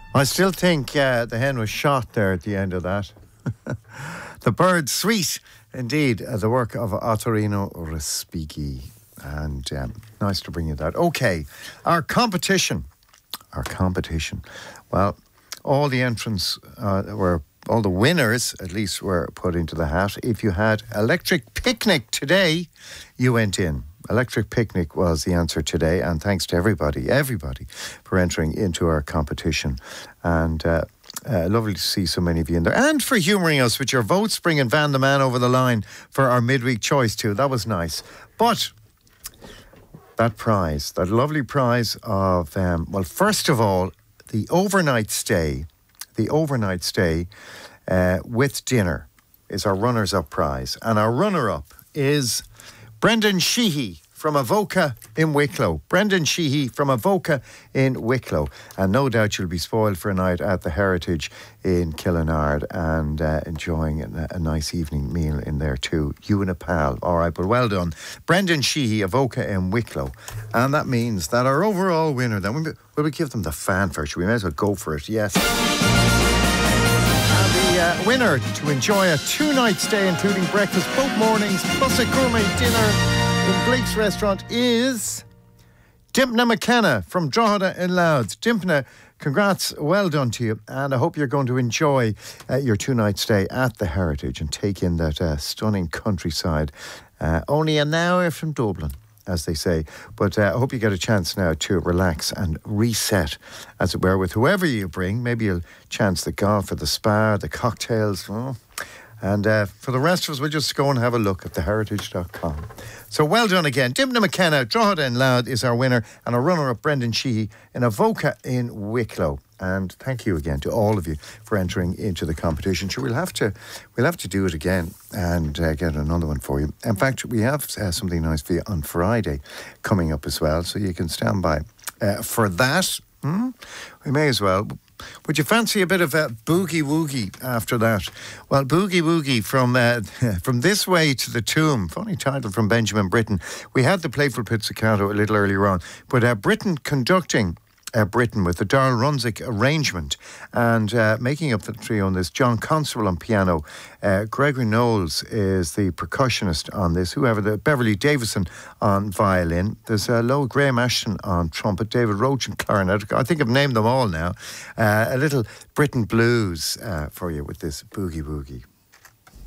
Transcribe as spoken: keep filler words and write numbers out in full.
I still think uh, the hen was shot there at the end of that. The Bird Suite, indeed, uh, the work of Ottorino Respighi. And um, nice to bring you that. Okay, our competition. Our competition. Well, all the entrants uh, were, all the winners, at least, were put into the hat. If you had Electric Picnic today, you went in. Electric Picnic was the answer today, and thanks to everybody, everybody, for entering into our competition. And uh, uh, lovely to see so many of you in there. And for humouring us with your votes, bringing Van the Man over the line for our midweek choice too. That was nice. But that prize, that lovely prize of, um, well, first of all, the overnight stay, the overnight stay uh, with dinner is our runners-up prize. And our runner-up is Brendan Sheehy from Avoca in Wicklow. Brendan Sheehy from Avoca in Wicklow. And no doubt you'll be spoiled for a night at the Heritage in Killinard and uh, enjoying a, a nice evening meal in there too. You and a pal. All right, but well done. Brendan Sheehy, Avoca in Wicklow. And that means that our overall winner, then, will we give them the fanfare? Should we may as well go for it? Yes. The uh, winner to enjoy a two-night stay, including breakfast both mornings, plus a gourmet dinner in Blake's restaurant is Dimpna McKenna from Drogheda in Louth. Dimpna, congrats, well done to you, and I hope you're going to enjoy uh, your two-night stay at the Heritage and take in that uh, stunning countryside. Uh, only an hour from Dublin, as they say. But uh, I hope you get a chance now to relax and reset, as it were, with whoever you bring. Maybe you'll chance the golf or the spa, the cocktails. Oh. And uh, for the rest of us, we'll just go and have a look at the heritage dot com. So well done again. Dimpna McKenna, Drogheda in Louth is our winner, and our runner-up, Brendan Sheehy, in Avoca in Wicklow. And thank you again to all of you for entering into the competition. Sure, we'll have to, we'll have to do it again and uh, get another one for you. In fact, we have uh, something nice for you on Friday coming up as well, so you can stand by uh, for that. Hmm? We may as well. Would you fancy a bit of a boogie woogie after that? Well, boogie woogie from uh, from This Way to the Tomb. Funny title from Benjamin Britten. We had the Playful Pizzicato a little earlier on, but uh, Britten conducting uh, Britten with the Darl Runzik arrangement and uh, making up the trio on this. John Constable on piano. Uh, Gregory Knowles is the percussionist on this. Whoever the Beverly Davison on violin. There's uh, Lowe Graham Ashton on trumpet. David Roach on clarinet. I think I've named them all now. Uh, a little Britten blues uh, for you with this boogie woogie.